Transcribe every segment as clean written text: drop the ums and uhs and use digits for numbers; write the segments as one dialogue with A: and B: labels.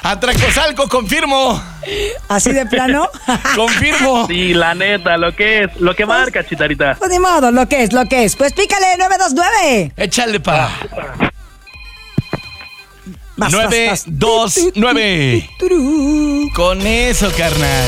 A: Atracozalco, confirmo.
B: ¿Así de plano?
A: Confirmo.
C: Sí, la neta, lo que marca, Chitarita.
B: Pues ni modo, lo que es. Pues pícale, 929.
A: Échale, pa.
B: Vas,
A: 929. Con eso, carnal.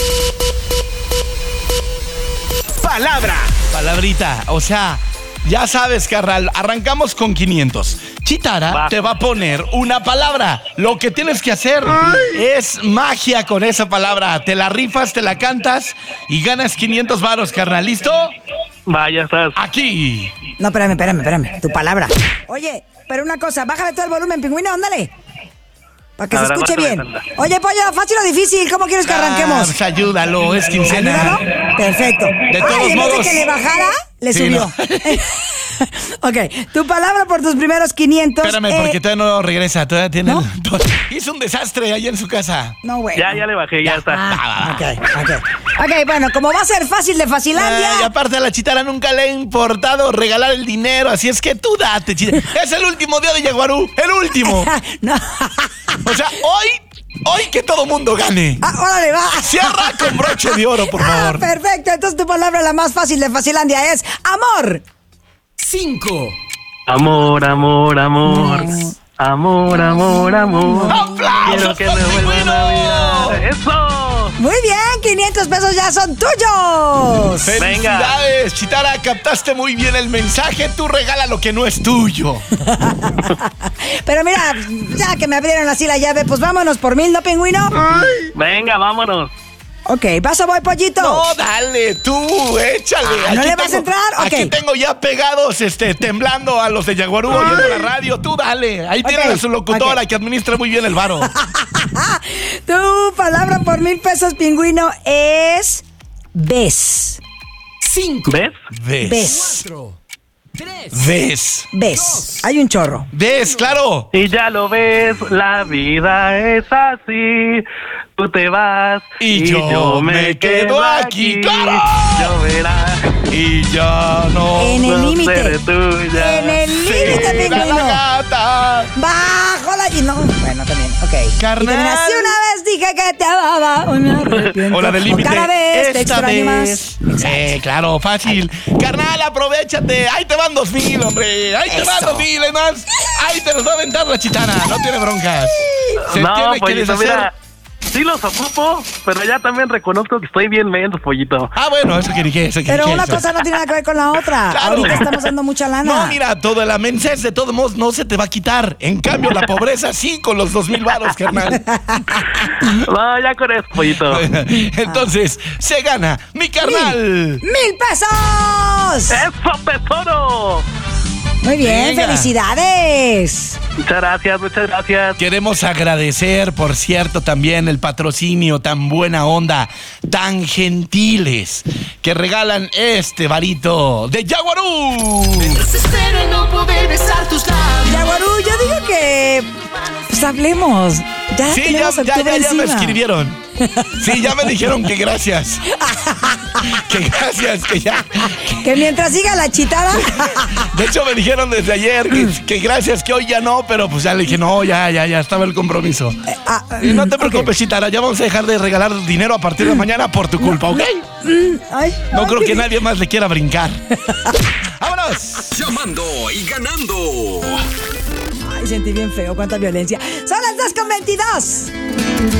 A: Palabrita, o sea, ya sabes, carnal, arrancamos con 500. Chitara te va a poner una palabra. Lo que tienes que hacer es magia con esa palabra. Te la rifas, te la cantas y ganas 500 varos, carnal. ¿Listo?
C: Vaya, estás.
A: Aquí.
B: No, espérame. Tu palabra. Oye, pero una cosa, bájale todo el volumen, pingüino, ándale. Para que se escuche bien. Oye, pollo, ¿fácil o difícil? ¿Cómo quieres que arranquemos?
A: Pues ayúdalo, es quincena.
B: ¿Ayúdalo? Perfecto.
A: De todos
B: en
A: modos.
B: vez de que le bajara, le
A: Sí,
B: subió.
A: no.
B: Ok, tu palabra por tus primeros 500.
A: Espérame, porque todavía no regresa. Todavía tiene.
B: ¿No?
A: Hizo un desastre allá en su casa.
B: No, güey.
C: Ya le bajé, ya está.
B: Ok, bueno, como va a ser fácil de Facilandia.
A: Y aparte a la Chitara nunca le ha importado regalar el dinero, así es que tú date, Chitara. Es el último día de Yaguarú, el último.
B: No.
A: O sea, hoy que todo mundo gane.
B: Órale, va.
A: Cierra con broche de oro, por favor.
B: Perfecto, entonces tu palabra la más fácil de Facilandia es amor.
D: 5.
C: Amor.
A: ¡Aplausos,
C: Quiero que me vuelva Navidad. ¡Eso!
B: Muy bien, 500 pesos ya son tuyos.
A: ¡Felicidades, Chitara! Captaste muy bien el mensaje. Tú regala lo que no es tuyo.
B: Pero mira, ya que me abrieron así la llave, pues vámonos por 1000, ¿no, pingüino?
C: Venga, vámonos.
B: Ok, ¿vas o voy, pollito?
A: No, dale, tú, échale.
B: ¿no le vas a entrar? Ok.
A: Aquí tengo ya pegados, temblando a los de Yaguarú oyendo la radio. Tú dale. Ahí tienen a su locutora que administra muy bien el varo.
B: Tu palabra por 1000 pesos, pingüino, es ves.
D: 5.
C: ¿Ves?
A: ¿Ves?
D: 4. 3.
A: ¿Ves?
B: Ves. Hay un chorro.
A: ¿Ves? Claro.
C: Y ya lo ves, la vida es así. Tú te vas
A: Y yo me quedo aquí. ¡Claro!
C: Lloverá.
A: Y ya no.
B: En el límite.
C: seré tuya.
B: En el límite,
A: será la
B: pingüino.
A: gata.
B: Bajo la... y no, bueno, también, ok.
A: Carnal.
B: Y también así una vez dije que te amaba, hoy me arrepiento.
A: O la del límite.
B: Cada vez te
A: Esta
B: extraño
A: vez.
B: más.
A: Claro, fácil. Carnal, aprovechate. Ahí te van 2000, hombre. Ahí te van
B: Eso.
A: 2000, es más. Ahí te los va a aventar la Chitara. No tiene broncas. Se
C: No,
A: tiene que
C: pollito,
A: deshacer.
C: mira. Sí los ocupo, pero ya también reconozco que estoy bien menso, pollito.
A: Ah, bueno, eso que dije,
B: Pero una cosa no tiene nada que ver con la otra.
A: Claro.
B: Ahorita estamos dando mucha lana.
A: No, mira, toda la mensez de todos modos no se te va a quitar. En cambio, la pobreza sí con los 2000 varos, carnal.
C: No, ya con eso, pollito.
A: Entonces, se gana mi carnal.
B: 1000 pesos.
C: ¡Eso, tesoro!
B: Muy bien,
A: Venga.
C: Muchas
B: felicidades.
C: gracias.
A: Queremos agradecer, por cierto, también el patrocinio tan buena onda, tan gentiles, que regalan este varito de Yaguarú.
D: Desespero no poder besar tus labios.
B: Yaguarú, yo digo que pues hablemos. Ya
A: Sí,
B: tenemos octubre
A: ya me
B: encima.
A: escribieron. Sí, ya me dijeron que gracias. Que gracias, que ya.
B: Que mientras siga la Chitara.
A: De hecho, me dijeron desde ayer que gracias, que hoy ya no, pero pues ya le dije, no, ya estaba el compromiso. Y no te preocupes, Chitara, ya vamos a dejar de regalar dinero a partir de mañana por tu culpa, ¿ok? No creo que nadie más le quiera brincar. ¡Vámonos!
D: Llamando y ganando.
B: Ay, sentí bien feo, cuánta violencia. Son las 2:22.